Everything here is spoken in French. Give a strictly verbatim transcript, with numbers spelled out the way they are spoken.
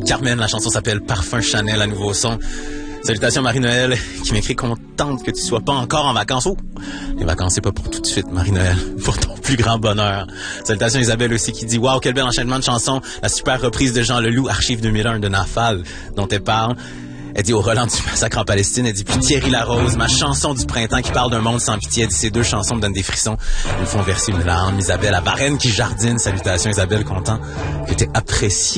Carmen, la chanson s'appelle Parfum Chanel, à nouveau son. Salutations Marie-Noël, qui m'écrit contente que tu sois pas encore en vacances. Oh, les vacances, c'est pas pour tout de suite, Marie-Noël, pour ton plus grand bonheur. Salutations Isabelle aussi, qui dit « Wow, quel bel enchaînement de chansons, la super reprise de Jean Leloup, Archive deux mille un de Nafal, dont elle parle. » Elle dit au Roland du massacre en Palestine, elle dit « Puis Thierry Larose, ma chanson du printemps qui parle d'un monde sans pitié. » Elle dit « Ces deux chansons me donnent des frissons. Ils me font verser une larme. » Isabelle, à Varennes qui jardine. Salutations Isabelle, content que t'aies apprécié